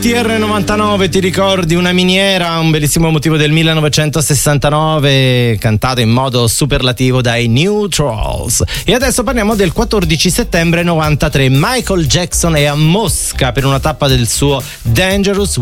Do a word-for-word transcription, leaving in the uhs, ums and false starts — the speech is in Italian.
T R novantanove, ti ricordi una miniera, un bellissimo motivo del millenovecentosessantanove, cantato in modo superlativo dai New Trolls. E adesso parliamo del quattordici settembre novantatré. Michael Jackson è a Mosca per una tappa del suo Dangerous